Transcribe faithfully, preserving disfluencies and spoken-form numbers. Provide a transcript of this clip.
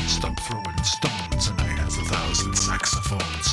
Stop throwing stones and I have a thousand saxophones.